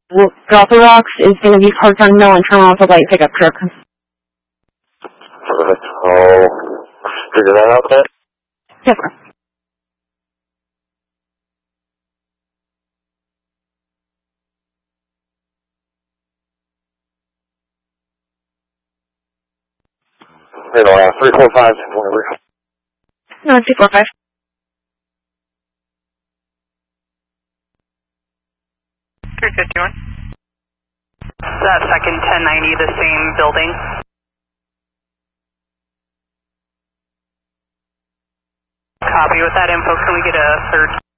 drop the rocks is going to be parked on Mill and Terminal with a light pickup truck. Perfect. I'll figure that out then. Yes, sir. You know, 345, whatever. No, 245. That second 1090, the same building. Copy. With that info, can we get a third